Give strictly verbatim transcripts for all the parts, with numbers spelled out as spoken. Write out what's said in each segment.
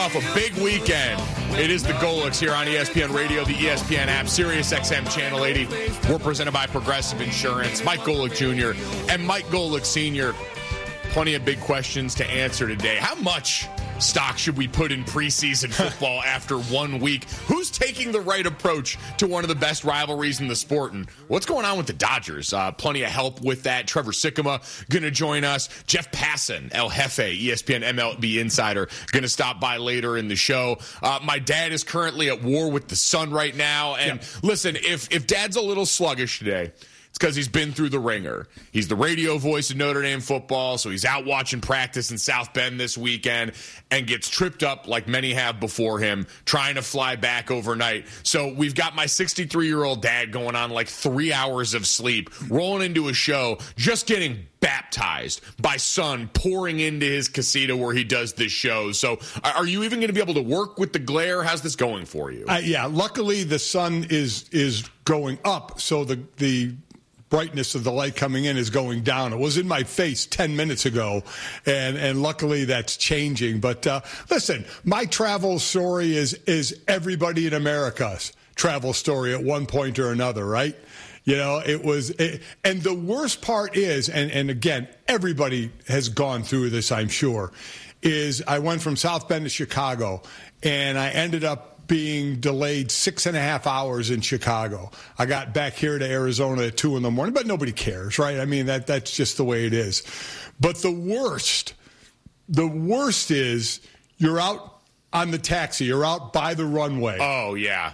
Off a big weekend. It is the Golics here on E S P N Radio, the E S P N app, Sirius X M Channel eighty. We're presented by Progressive Insurance. Mike Golic Junior and Mike Golic Senior Plenty of big questions to answer today. How much stock should we put in preseason football after one week? Who's taking the right approach to one of the best rivalries in the sport? And what's going on with the Dodgers? Uh, plenty of help with that. Trevor Sikkema going to join us. Jeff Passan, El Jefe, E S P N M L B insider, going to stop by later in the show. Uh, my dad is currently at war with the sun right now. And yeah. listen, if if Dad's a little sluggish today, it's because he's been through the ringer. He's the radio voice of Notre Dame football, so he's out watching practice in South Bend this weekend and gets tripped up like many have before him, trying to fly back overnight. So we've got my sixty-three-year-old dad going on like three hours of sleep, rolling into a show, just getting baptized by sun pouring into his casita where he does this show. So are you even going to be able to work with the glare? How's this going for you? Uh, yeah, luckily the sun is is going up, so the the brightness of the light coming in is going down. It was in my face ten minutes ago, and, and luckily that's changing. But uh, listen, my travel story is is everybody in America's travel story at one point or another, right? You know, it was, it, and the worst part is, and, and again, everybody has gone through this, I'm sure, is I went from South Bend to Chicago, and I ended up being delayed six and a half hours in Chicago. I got back here to Arizona at two in the morning, but nobody cares, right? I mean, that that's just the way it is. But the worst, the worst is you're out on the taxi, you're out by the runway. Oh, yeah.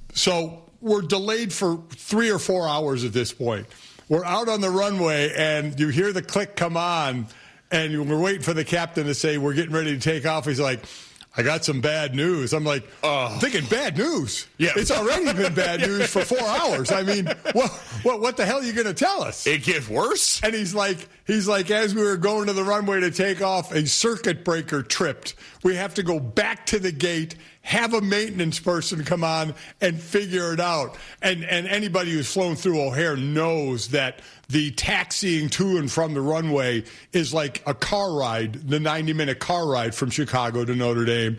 So we're delayed for three or four hours at this point. We're out on the runway, and you hear the click come on, and we're waiting for the captain to say, we're getting ready to take off. He's like, I got some bad news. I'm like, uh, thinking bad news. Yeah. It's already been bad news for four hours. I mean, what, what, what the hell are you going to tell us? It gets worse. And he's like, he's like, as we were going to the runway to take off, a circuit breaker tripped. We have to go back to the gate, have a maintenance person come on and figure it out. And and anybody who's flown through O'Hare knows that the taxiing to and from the runway is like a car ride, the ninety-minute car ride from Chicago to Notre Dame.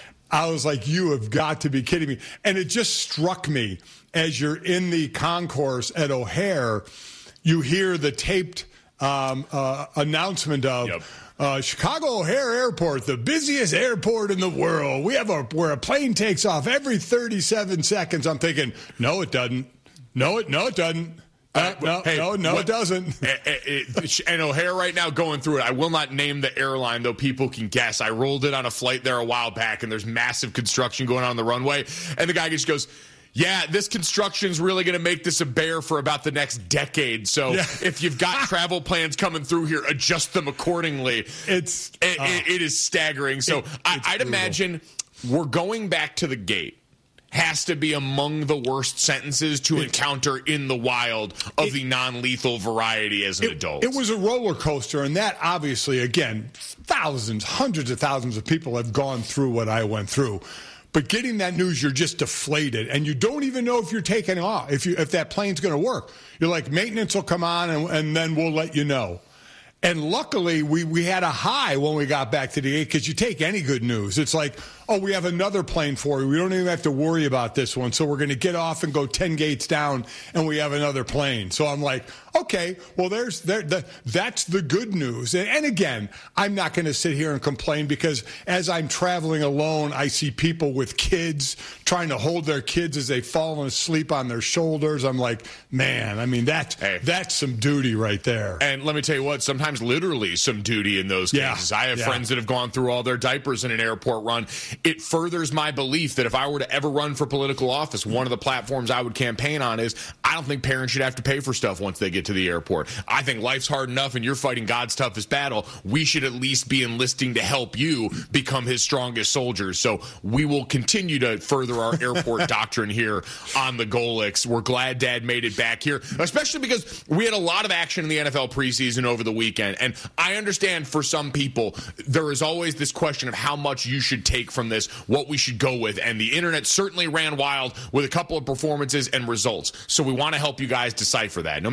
I was like, you have got to be kidding me. And it just struck me as you're in the concourse at O'Hare, you hear the taped um, uh, announcement of, yep. Uh, Chicago O'Hare Airport, the busiest airport in the world. We have a where a plane takes off every thirty-seven seconds. I'm thinking, no, it doesn't. No, it no, it doesn't. Uh, no, hey, no, no, what, it doesn't. It, it, and O'Hare right now going through it. I will not name the airline, though people can guess. I rolled it on a flight there a while back, and there's massive construction going on, on the runway. And the guy just goes, yeah, this construction's really going to make this a bear for about the next decade. So yeah. if you've got travel plans coming through here, adjust them accordingly. It's It, uh, it, it is staggering. So it, I, I'd brutal. imagine we're going back to the gate. Has to be among the worst sentences to it, encounter in the wild of it, the non-lethal variety as an it, adult. It was a roller coaster, and that obviously, again, thousands, hundreds of thousands of people have gone through what I went through. But getting that news, you're just deflated, and you don't even know if you're taking off, if you if that plane's going to work. You're like, maintenance will come on, and, and then we'll let you know. And luckily, we, we had a high when we got back to the gate, because you take any good news. It's like, oh, we have another plane for you. We don't even have to worry about this one. So we're going to get off and go ten gates down, and we have another plane. So I'm like, okay, well, there's there, the, that's the good news. And, and again, I'm not going to sit here and complain, because as I'm traveling alone, I see people with kids trying to hold their kids as they've fallen asleep on their shoulders. I'm like, man, I mean, that, hey. that's some duty right there. And let me tell you what, sometimes literally some duty in those cases. Yeah. I have yeah. friends that have gone through all their diapers in an airport run. It furthers my belief that if I were to ever run for political office, one of the platforms I would campaign on is I don't think parents should have to pay for stuff once they get to the airport. I think life's hard enough and you're fighting God's toughest battle. We should at least be enlisting to help you become his strongest soldiers. So we will continue to further our airport doctrine here on the Golics. We're glad Dad made it back here, especially because we had a lot of action in the N F L preseason over the weekend. And I understand for some people, there is always this question of how much you should take from this, what we should go with. And the internet certainly ran wild with a couple of performances and results. So we want to help you guys decipher that. No matter where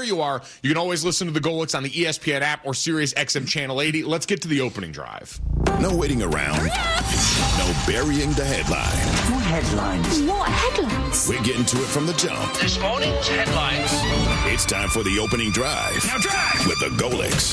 you are, you can always listen to the Golix on the E S P N app or Sirius X M Channel eighty. Let's get to the opening drive. No waiting around. No burying the headline. More headlines. What headlines? We're getting to it from the jump. This morning's headlines. It's time for the opening drive. Now drive! With the Golix.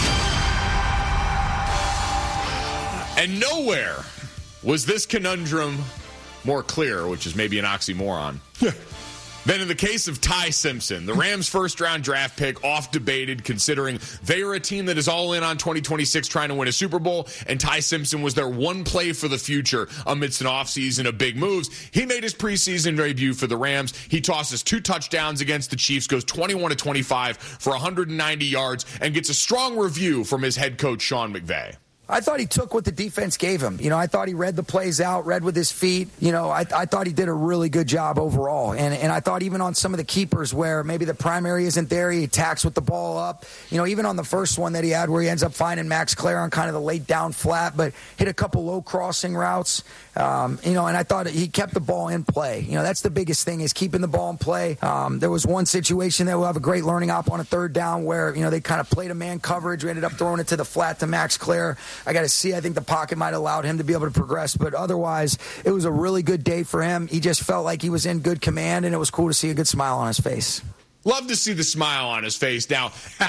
And nowhere was this conundrum more clear, which is maybe an oxymoron, than in the case of Ty Simpson, the Rams' first-round draft pick, oft-debated considering they are a team that is all in on twenty twenty-six trying to win a Super Bowl, and Ty Simpson was their one play for the future amidst an offseason of big moves. He made his preseason debut for the Rams. He tosses two touchdowns against the Chiefs, goes twenty-one to twenty-five for one hundred ninety yards, and gets a strong review from his head coach, Sean McVay. I thought he took what the defense gave him. You know, I thought he read the plays out, read with his feet. You know, I, I thought he did a really good job overall. And and I thought even on some of the keepers where maybe the primary isn't there, he attacks with the ball up. You know, even on the first one that he had where he ends up finding Max Clare on kind of the late down flat, but hit a couple low crossing routes. Um, you know, and I thought he kept the ball in play. You know, that's the biggest thing is keeping the ball in play. Um, there was one situation that we'll have a great learning op on a third down where, you know, they kind of played a man coverage. We ended up throwing it to the flat to Max Clare. I got to see, I think the pocket might have allowed him to be able to progress, but otherwise it was a really good day for him. He just felt like he was in good command, and it was cool to see a good smile on his face. Love to see the smile on his face. Now,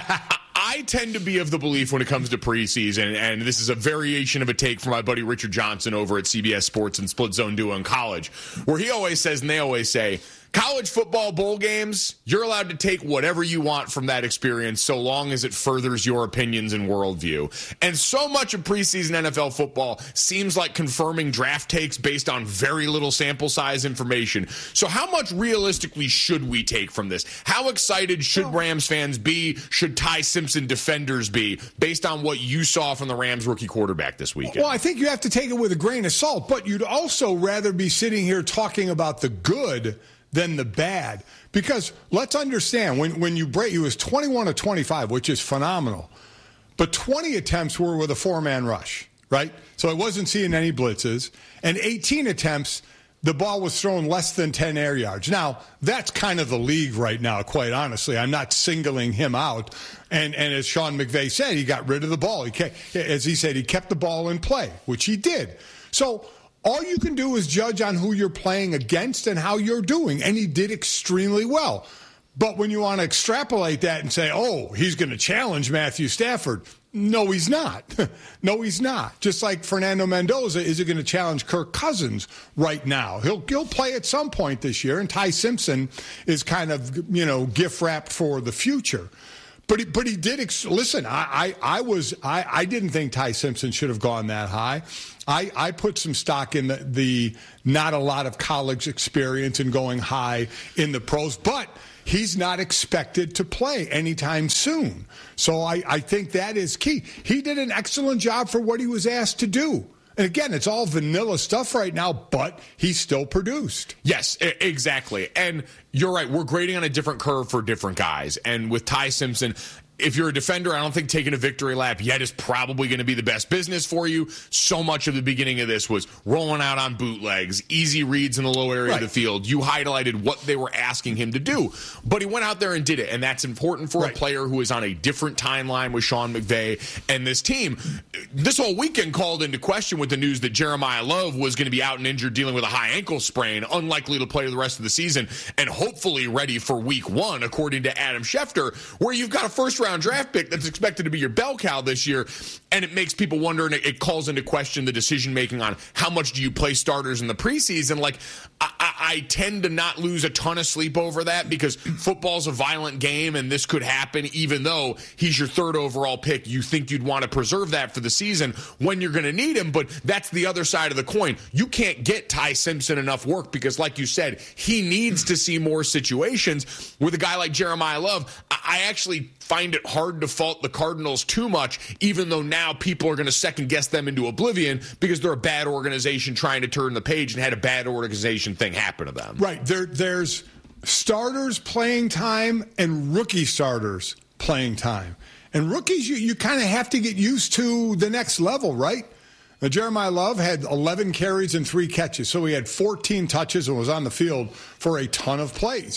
I tend to be of the belief when it comes to preseason, and this is a variation of a take from my buddy Richard Johnson over at C B S Sports and Split Zone Duo in college, where he always says, and they always say, college football bowl games, you're allowed to take whatever you want from that experience so long as it furthers your opinions and worldview. And so much of preseason N F L football seems like confirming draft takes based on very little sample size information. So how much realistically should we take from this? How excited should Rams fans be? Should Ty Simpson defenders be based on what you saw from the Rams rookie quarterback this weekend? Well, I think you have to take it with a grain of salt, but you'd also rather be sitting here talking about the good than the bad. Because let's understand, when, when you break, he was twenty-one to twenty-five, which is phenomenal. But twenty attempts were with a four-man rush, right? So I wasn't seeing any blitzes. And eighteen attempts, the ball was thrown less than ten air yards. Now, that's kind of the league right now, quite honestly. I'm not singling him out. And, and as Sean McVay said, he got rid of the ball. He kept, as he said, he kept the ball in play, which he did. So all you can do is judge on who you're playing against and how you're doing, and he did extremely well. But when you want to extrapolate that and say, oh, he's going to challenge Matthew Stafford, no, he's not. No, he's not. Just like Fernando Mendoza isn't going to challenge Kirk Cousins right now. He'll he'll play at some point this year, and Ty Simpson is kind of, you know, gift wrapped for the future. But he, but he did ex- listen. I, I, I was I, I didn't think Ty Simpson should have gone that high. I, I put some stock in the, the not a lot of college experience and going high in the pros, but he's not expected to play anytime soon. So I, I think that is key. He did an excellent job for what he was asked to do. And again, it's all vanilla stuff right now, but he still produced. Yes, exactly. And you're right. We're grading on a different curve for different guys. And with Ty Simpson, if you're a defender, I don't think taking a victory lap yet is probably going to be the best business for you. So much of the beginning of this was rolling out on bootlegs, easy reads in the low area right. of the field. You highlighted what they were asking him to do, but he went out there and did it, and that's important for right. a player who is on a different timeline with Sean McVay and this team. This whole weekend called into question with the news that Jeremiah Love was going to be out and injured dealing with a high ankle sprain, unlikely to play the rest of the season, and hopefully ready for week one, according to Adam Schefter, where you've got a first round draft pick that's expected to be your bell cow this year, and it makes people wonder, and it, it calls into question the decision making on how much do you play starters in the preseason. Like, I, I, I tend to not lose a ton of sleep over that because football's a violent game, and this could happen even though he's your third overall pick. You think you'd want to preserve that for the season when you're going to need him, but that's the other side of the coin. You can't get Ty Simpson enough work because, like you said, he needs to see more situations. With a guy like Jeremiah Love, I, I actually find it hard to fault the Cardinals too much, even though now people are going to second guess them into oblivion because they're a bad organization trying to turn the page and had a bad organization thing happen to them. Right. There, there's starters playing time and rookie starters playing time. And rookies, you, you kind of have to get used to the next level, right? Now, Jeremiah Love had eleven carries and three catches, so he had fourteen touches and was on the field for a ton of plays.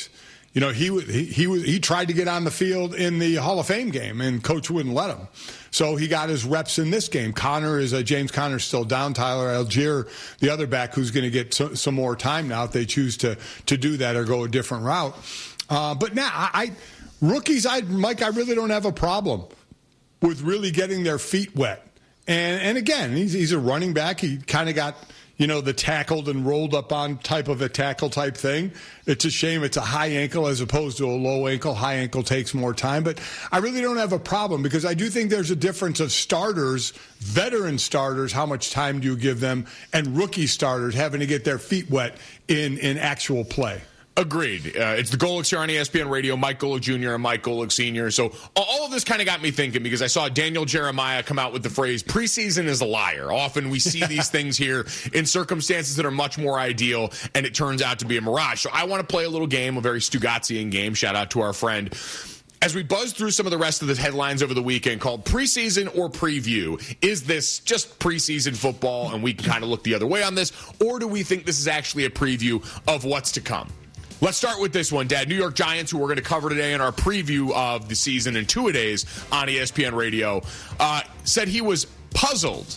You know, he he he, was, he tried to get on the field in the Hall of Fame game, and coach wouldn't let him. So he got his reps in this game. Connor is uh, James Conner's still down. Tyler Algier, the other back, who's going to get so, some more time now if they choose to to do that or go a different route. Uh, but now, I, I rookies, I Mike, I really don't have a problem with really getting their feet wet. And and again, he's he's a running back. He kind of got, you know, the tackled and rolled up on type of a tackle type thing. It's a shame it's a high ankle as opposed to a low ankle. High ankle takes more time. But I really don't have a problem because I do think there's a difference of starters, veteran starters, how much time do you give them, and rookie starters having to get their feet wet in, in actual play. Agreed. Uh, it's the Golics here on E S P N Radio, Mike Golic Junior and Mike Golic Senior So all of this kind of got me thinking because I saw Daniel Jeremiah come out with the phrase, preseason is a liar. Often we see these things here in circumstances that are much more ideal, and it turns out to be a mirage. So I want to play a little game, a very Stugatzian game. Shout out to our friend. As we buzz through some of the rest of the headlines over the weekend called preseason or preview, is this just preseason football and we can kind of look the other way on this, or do we think this is actually a preview of what's to come? Let's start with this one, Dad. New York Giants, who we're going to cover today in our preview of the season in two-a-days on E S P N Radio, uh, said he was puzzled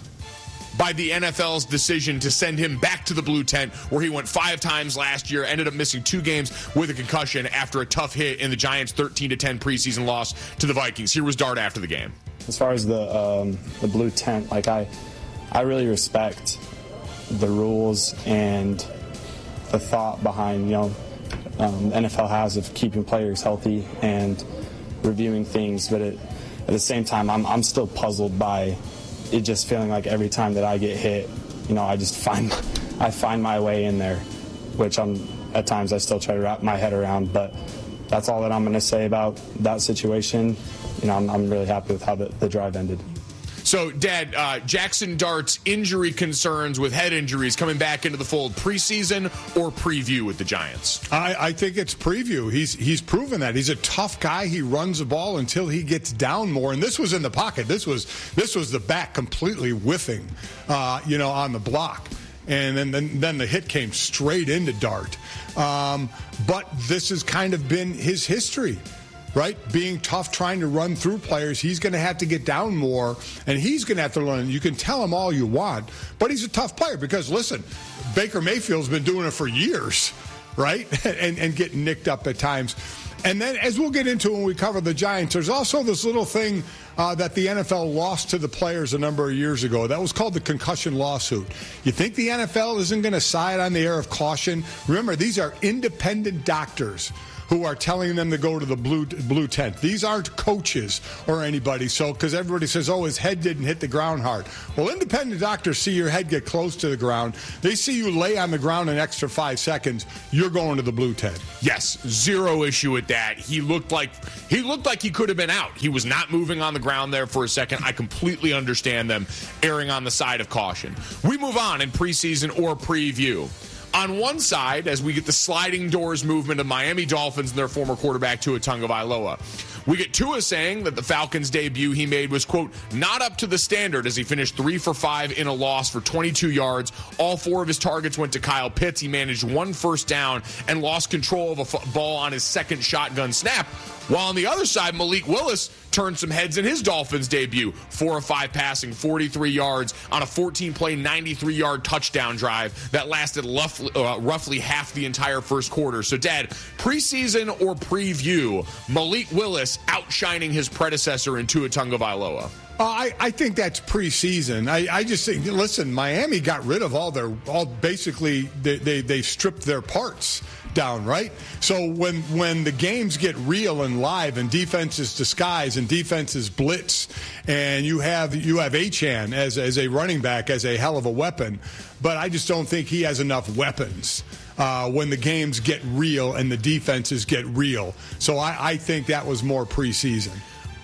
by the N F L's decision to send him back to the blue tent, where he went five times last year, ended up missing two games with a concussion after a tough hit in the Giants' thirteen to ten preseason loss to the Vikings. Here was Dart after the game. As far as the um, the blue tent, like I, I really respect the rules and the thought behind, you know, Um, the N F L has of keeping players healthy and reviewing things, but it, at the same time, I'm, I'm still puzzled by it just feeling like every time that I get hit, you know, I just find I find my way in there, which I'm at times I still try to wrap my head around. But that's all that I'm going to say about that situation. You know, I'm, I'm really happy with how the, the drive ended. So, Dad, uh, Jackson Dart's injury concerns with head injuries coming back into the fold, preseason or preview with the Giants? I, I think it's preview. He's he's proven that. He's a tough guy. He runs the ball until he gets down more. And this was in the pocket. This was this was the back completely whiffing, uh, you know, on the block. And then, then, then the hit came straight into Dart. Um, but this has kind of been his history. Right? Being tough, trying to run through players. He's going to have to get down more, and he's going to have to learn. You can tell him all you want, but he's a tough player because, listen, Baker Mayfield's been doing it for years, right? and, and getting nicked up at times. And then, as we'll get into when we cover the Giants, there's also this little thing uh, that the N F L lost to the players a number of years ago. That was called the concussion lawsuit. You think the N F L isn't going to side on the air of caution? Remember, these are independent doctors who are telling them to go to the blue blue tent. These aren't coaches or anybody. So, because everybody says, oh, his head didn't hit the ground hard. Well, independent doctors see your head get close to the ground. They see you lay on the ground an extra five seconds. You're going to the blue tent. Yes, zero issue with that. He looked like he looked like he could have been out. He was not moving on the ground there for a second. I completely understand them erring on the side of caution. We move on in preseason or preview. On one side, as we get the sliding doors movement of Miami Dolphins and their former quarterback Tua Tagovailoa, we get Tua saying that the Falcons' debut he made was, quote, not up to the standard as he finished three for five in a loss for twenty-two yards. All four of his targets went to Kyle Pitts. He managed one first down and lost control of a f- ball on his second shotgun snap. While on the other side, Malik Willis turned some heads in his Dolphins debut. Four of five passing, forty-three yards on a fourteen-play, ninety-three-yard touchdown drive that lasted roughly, uh, roughly half the entire first quarter. So, Dad, preseason or preview, Malik Willis outshining his predecessor in Tua Tagovailoa? Uh, I, I think that's preseason. I, I just think, listen, Miami got rid of all their, all basically, they, they, they stripped their parts down, right? So when when the games get real and live and defenses disguise and defenses blitz and you have you have Achane as as a running back as a hell of a weapon, but I just don't think he has enough weapons uh, when the games get real and the defenses get real. So I, I think that was more preseason.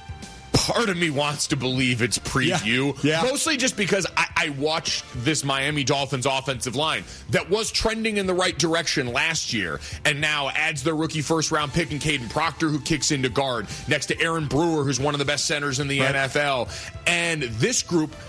Part of me wants to believe it's preview, yeah, yeah. mostly just because I, I watched this Miami Dolphins offensive line that was trending in the right direction last year and now adds their rookie first-round pick in Caden Proctor, who kicks into guard, next to Aaron Brewer, who's one of the best centers in the right. N F L. And this group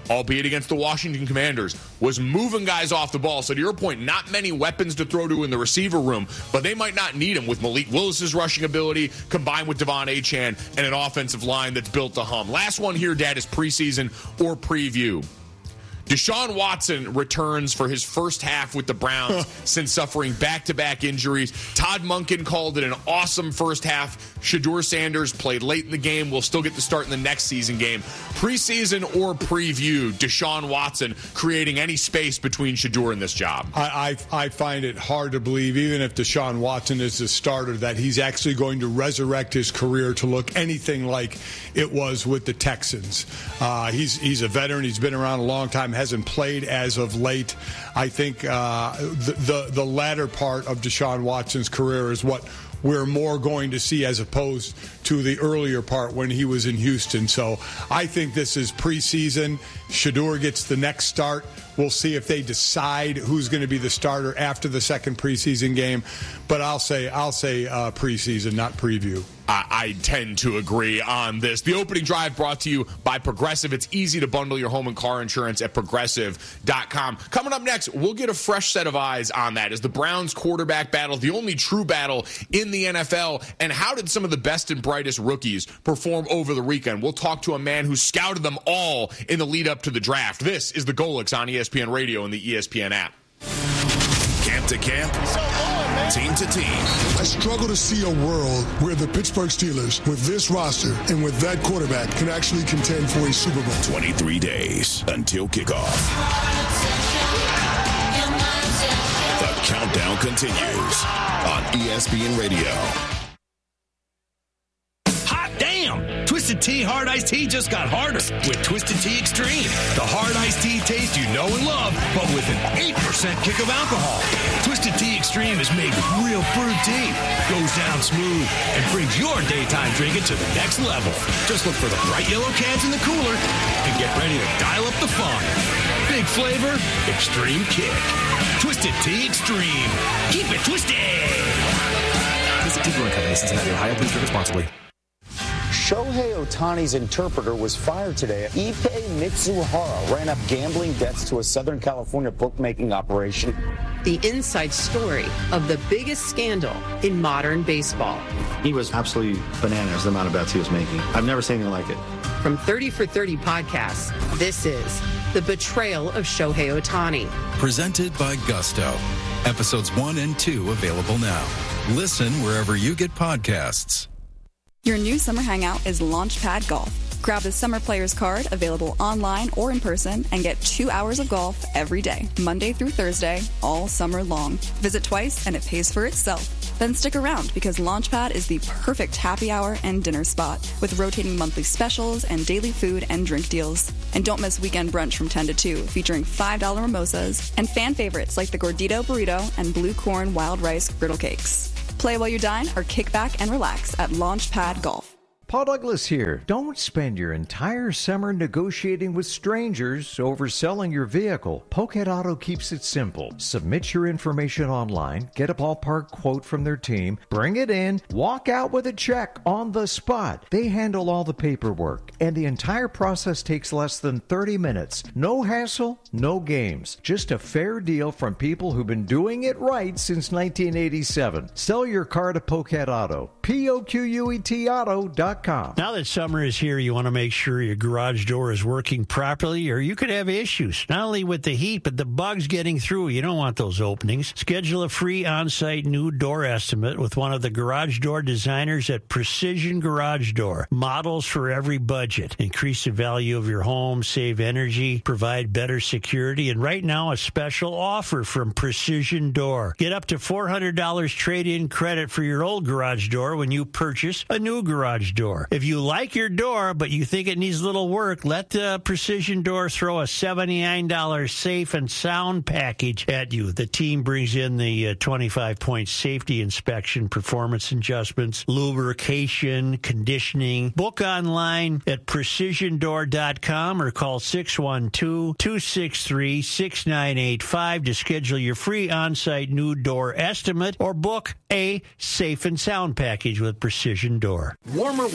albeit against the Washington Commanders, was moving guys off the ball. So to your point, not many weapons to throw to in the receiver room, but they might not need them with Malik Willis's rushing ability combined with Devon Achane and an offensive line that's built to hum. Last one here, Dad, is preseason or preview. Deshaun Watson returns for his first half with the Browns since suffering back-to-back injuries. Todd Monken called it an awesome first half. Shedeur Sanders played late in the game. We'll still get to start in the next season game. Preseason or preview, Deshaun Watson creating any space between Shedeur and this job. I, I, I find it hard to believe, even if Deshaun Watson is the starter, that he's actually going to resurrect his career to look anything like it was with the Texans. Uh, he's, he's a veteran. He's been around a long time. Hasn't played as of late. I think uh, the, the the latter part of Deshaun Watson's career is what we're more going to see as opposed to the earlier part when he was in Houston. So I think this is preseason. Shedeur gets the next start. We'll see if they decide who's going to be the starter after the second preseason game. But I'll say I'll say uh, preseason, not preview. I, I tend to agree on this. The opening drive brought to you by Progressive. It's easy to bundle your home and car insurance at progressive dot com. Coming up next, we'll get a fresh set of eyes on that. Is the Browns quarterback battle the only true battle in the N F L? And how did some of the best and brightest rookies perform over the weekend? We'll talk to a man who scouted them all in the lead up to the draft. This is the Golics on E S P N Radio and the E S P N app. Camp to camp, team to team. I struggle to see a world where the Pittsburgh Steelers, with this roster and with that quarterback, can actually contend for a Super Bowl. twenty-three days until kickoff. The countdown continues on E S P N Radio. Hot damn! Twisted Tea Hard Iced Tea just got harder with Twisted Tea Extreme. The hard iced tea taste you know and love, but with an eight percent kick of alcohol. Twisted Tea Extreme is made with real brewed tea, goes down smooth, and brings your daytime drinking to the next level. Just look for the bright yellow cans in the cooler and get ready to dial up the fun. Big flavor, extreme kick. Twisted Tea Extreme. Keep it twisted! Twisted Tea Brewing Company, Cincinnati, Ohio. Please drink responsibly. Shohei Ohtani's interpreter was fired today. Ippei Mitsuhara ran up gambling debts to a Southern California bookmaking operation. The inside story of the biggest scandal in modern baseball. He was absolutely bananas, the amount of bets he was making. I've never seen anything like it. From thirty for thirty podcasts, this is The Betrayal of Shohei Ohtani. Presented by Gusto. Episodes one and two available now. Listen wherever you get podcasts. Your new summer hangout is Launchpad Golf. Grab the Summer Players Card, available online or in person, and get two hours of golf every day, Monday through Thursday, all summer long. Visit twice and it pays for itself. Then stick around because Launchpad is the perfect happy hour and dinner spot with rotating monthly specials and daily food and drink deals. And don't miss weekend brunch from ten to two, featuring five dollar mimosas and fan favorites like the Gordito Burrito and Blue Corn Wild Rice Griddle Cakes. Play while you dine or kick back and relax at Launchpad Golf. Paul Douglas here. Don't spend your entire summer negotiating with strangers over selling your vehicle. Pocket Auto keeps it simple. Submit your information online, get a ballpark quote from their team, bring it in, walk out with a check on the spot. They handle all the paperwork, and the entire process takes less than thirty minutes. No hassle, no games. Just a fair deal from people who've been doing it right since nineteen eighty-seven. Sell your car to Pocket Auto. P O Q U E T auto dot com. Now that summer is here, you want to make sure your garage door is working properly, or you could have issues, not only with the heat, but the bugs getting through. You don't want those openings. Schedule a free on-site new door estimate with one of the garage door designers at Precision Garage Door. Models for every budget. Increase the value of your home, save energy, provide better security, and right now a special offer from Precision Door. Get up to four hundred dollars trade-in credit for your old garage door when you purchase a new garage door. If you like your door, but you think it needs a little work, let the Precision Door throw a seventy-nine dollars safe and sound package at you. The team brings in the uh, twenty-five point safety inspection, performance adjustments, lubrication, conditioning. Book online at precision door dot com or call six one two, two six three, six nine eight five to schedule your free on-site new door estimate or book a safe and sound package with Precision Door. Warmer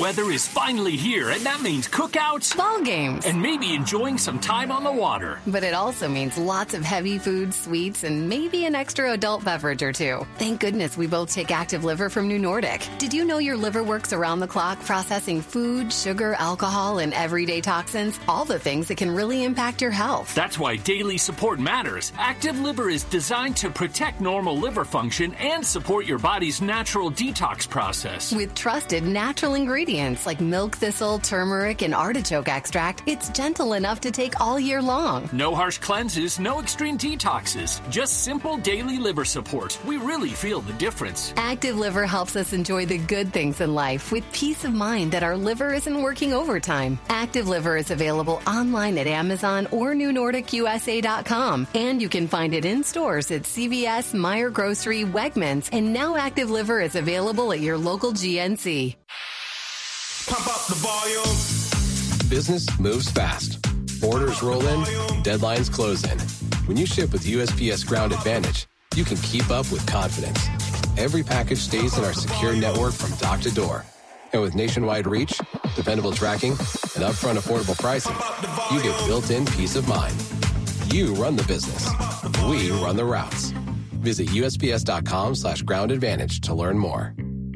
weather is finally here, and that means cookouts, ball games, and maybe enjoying some time on the water. But it also means lots of heavy food, sweets, and maybe an extra adult beverage or two. Thank goodness we both take Active Liver from New Nordic. Did you know your liver works around the clock processing food, sugar, alcohol, and everyday toxins? All the things that can really impact your health. That's why daily support matters. Active Liver is designed to protect normal liver function and support your body's natural detox process. With trusted natural ingredients like milk thistle, turmeric, and artichoke extract, it's gentle enough to take all year long. No harsh cleanses, no extreme detoxes. Just simple daily liver support. We really feel the difference. Active Liver helps us enjoy the good things in life with peace of mind that our liver isn't working overtime. Active Liver is available online at Amazon or new nordic u s a dot com. And you can find it in stores at C V S, Meijer Grocery, Wegmans, and now Active Liver is available at your local G N C. Pump up the volume. Business moves fast. Orders roll in, deadlines close in. When you ship with U S P S Ground Advantage, you can keep up with confidence. Every package stays in our secure network from dock to door. And with nationwide reach, dependable tracking, and upfront affordable pricing, you get built-in peace of mind. You run the business. We run the routes. Visit U S P S dot com slash ground advantage to learn more.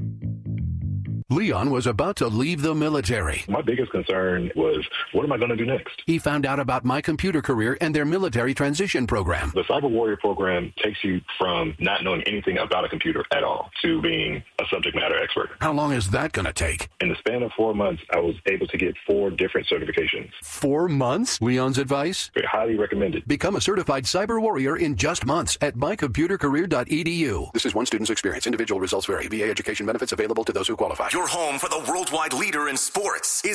Leon was about to leave the military. My biggest concern was, what am I going to do next? He found out about My Computer Career and their military transition program. The Cyber Warrior program takes you from not knowing anything about a computer at all to being a subject matter expert. How long is that going to take? In the span of four months, I was able to get four different certifications. Four months? Leon's advice? Very highly recommended. Become a certified Cyber Warrior in just months at my computer career dot e d u. This is one student's experience. Individual results vary. V A education benefits available to those who qualify. Your home for the worldwide leader in sports is